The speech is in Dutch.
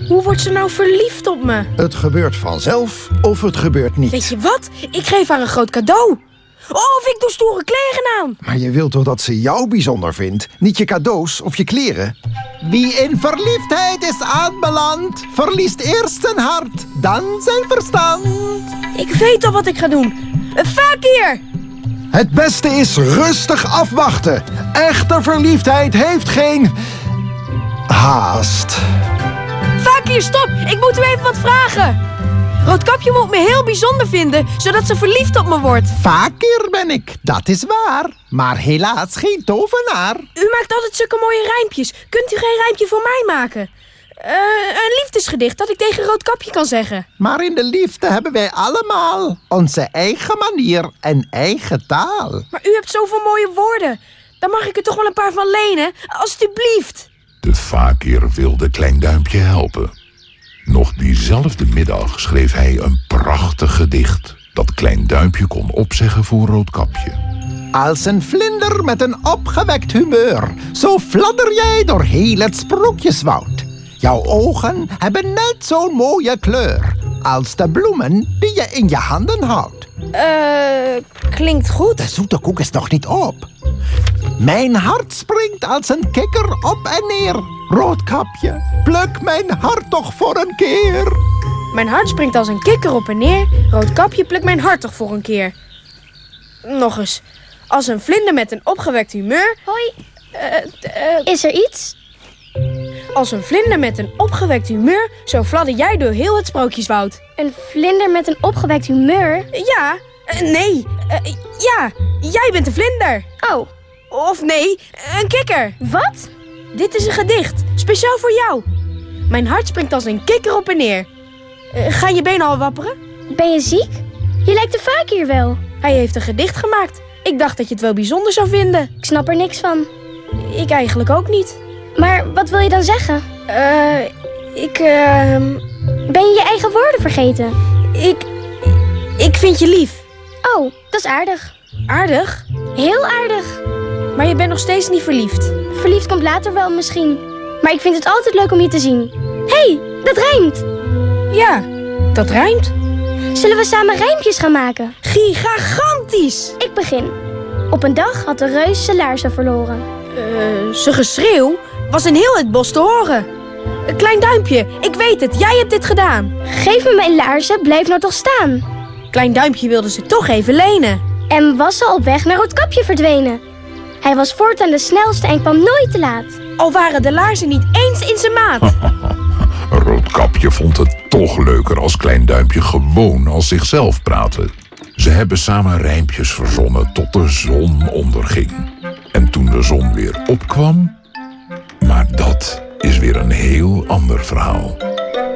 Hoe wordt ze nou verliefd op me? Het gebeurt vanzelf of het gebeurt niet. Weet je wat? Ik geef haar een groot cadeau. Of ik doe stoere kleren aan. Maar je wilt toch dat ze jou bijzonder vindt? Niet je cadeaus of je kleren? Wie in verliefdheid is aanbeland, verliest eerst zijn hart, dan zijn verstand. Ik weet al wat ik ga doen. Fakir! Het beste is rustig afwachten. Echte verliefdheid heeft geen haast. Fakir, stop! Ik moet u even wat vragen. Roodkapje moet me heel bijzonder vinden, zodat ze verliefd op me wordt. Fakir ben ik, dat is waar. Maar helaas geen tovenaar. U maakt altijd zulke mooie rijmpjes. Kunt u geen rijmpje voor mij maken? Een liefdesgedicht dat ik tegen Roodkapje kan zeggen. Maar in de liefde hebben wij allemaal onze eigen manier en eigen taal. Maar u hebt zoveel mooie woorden. Dan mag ik er toch wel een paar van lenen, alstublieft. De fakir wilde Klein Duimpje helpen. Nog diezelfde middag schreef hij een prachtig gedicht dat Klein Duimpje kon opzeggen voor Roodkapje. Als een vlinder met een opgewekt humeur, zo fladder jij door heel het sprookjeswoud. Jouw ogen hebben net zo'n mooie kleur als de bloemen die je in je handen houdt. Klinkt goed. De zoete koek is nog niet op. Mijn hart springt als een kikker op en neer. Roodkapje, pluk mijn hart toch voor een keer. Mijn hart springt als een kikker op en neer. Roodkapje, pluk mijn hart toch voor een keer. Nog eens. Als een vlinder met een opgewekt humeur. Hoi. Is er iets? Als een vlinder met een opgewekt humeur, zo fladder jij door heel het sprookjeswoud. Een vlinder met een opgewekt humeur? Ja. Nee. Ja. Jij bent een vlinder. Oh. Of nee, een kikker. Wat? Dit is een gedicht, speciaal voor jou. Mijn hart springt als een kikker op en neer. Gaan je benen al wapperen? Ben je ziek? Je lijkt de fakir wel. Hij heeft een gedicht gemaakt. Ik dacht dat je het wel bijzonder zou vinden. Ik snap er niks van. Ik eigenlijk ook niet. Maar wat wil je dan zeggen? Ben je je eigen woorden vergeten? Ik vind je lief. Oh, dat is aardig. Aardig? Heel aardig. Maar je bent nog steeds niet verliefd. Verliefd komt later wel misschien. Maar ik vind het altijd leuk om je te zien. Hé, dat rijmt. Ja, dat rijmt. Zullen we samen rijmpjes gaan maken? Gigantisch! Ik begin. Op een dag had de reus zijn laarzen verloren. Zijn geschreeuw was in heel het bos te horen. Klein Duimpje, ik weet het, jij hebt dit gedaan. Geef me mijn laarzen, blijf nou toch staan. Klein Duimpje wilde ze toch even lenen. En was al op weg naar Roodkapje verdwenen. Hij was voortaan de snelste en kwam nooit te laat. Al waren de laarzen niet eens in zijn maat. Roodkapje vond het toch leuker als Klein Duimpje gewoon als zichzelf praatte. Ze hebben samen rijmpjes verzonnen tot de zon onderging. En toen de zon weer opkwam... Maar dat is weer een heel ander verhaal.